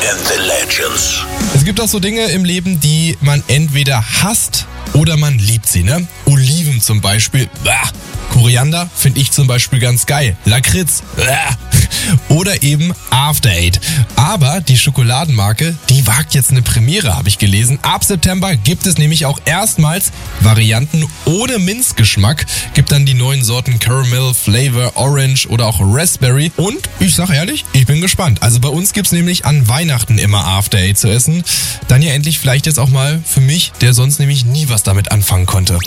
and the Legends. Es gibt auch so Dinge im Leben, die man entweder hasst oder man liebt sie, ne? Oliven zum Beispiel. Koriander finde ich zum Beispiel ganz geil. Lakritz. Oder eben After Eight. Aber die Schokoladenmarke, die wagt jetzt eine Premiere, habe ich gelesen. Ab September gibt es nämlich auch erstmals Varianten ohne Minzgeschmack. Gibt dann die neuen Sorten Caramel, Flavor, Orange oder auch Raspberry. Und ich sag ehrlich, ich bin gespannt. Also bei uns gibt's nämlich an Weihnachten immer After Eight zu essen. Dann ja endlich vielleicht jetzt auch mal für mich, der sonst nämlich nie was damit anfangen konnte.